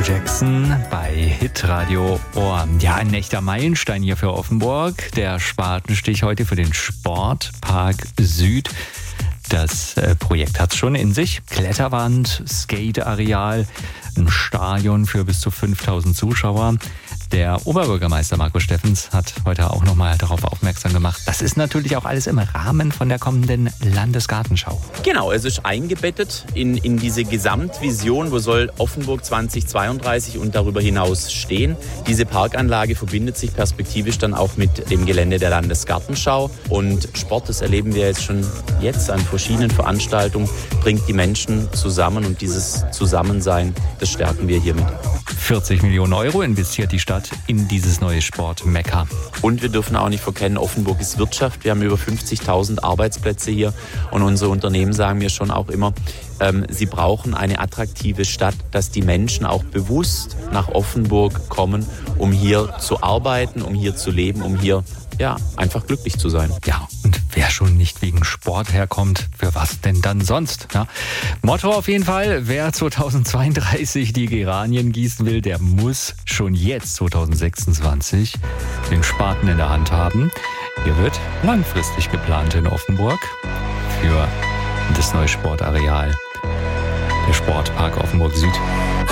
Jackson bei Hitradio Ohr. Ja, ein echter Meilenstein hier für Offenburg. Der Spatenstich heute für den Sportpark Süd. Das Projekt hat es schon in sich. Kletterwand, Skateareal, ein Stadion für bis zu 5000 Zuschauer. Der Oberbürgermeister Marco Steffens hat heute auch nochmal darauf aufmerksam gemacht. Das ist natürlich auch alles im Rahmen von der kommenden Landesgartenschau. Genau, es ist eingebettet in diese Gesamtvision, wo soll Offenburg 2032 und darüber hinaus stehen. Diese Parkanlage verbindet sich perspektivisch dann auch mit dem Gelände der Landesgartenschau. Und Sport, das erleben wir jetzt schon an verschiedenen Veranstaltungen, bringt die Menschen zusammen und dieses Zusammensein, das stärken wir hiermit. 40 Millionen Euro investiert die Stadt in dieses neue Sportmekka. Und wir dürfen auch nicht verkennen, Offenburg ist Wirtschaft. Wir haben über 50.000 Arbeitsplätze hier und unsere Unternehmen sagen mir schon auch immer, sie brauchen eine attraktive Stadt, dass die Menschen auch bewusst nach Offenburg kommen, um hier zu arbeiten, um hier zu leben, um hier einfach glücklich zu sein. Ja, und wer schon nicht wegen Sport herkommt, für was denn dann sonst? Ja? Motto auf jeden Fall, wer 2032 die Geranien gießen will, der muss schon jetzt 2026 den Spaten in der Hand haben. Hier wird langfristig geplant in Offenburg für das neue Sportareal, der Sportpark Offenburg Süd.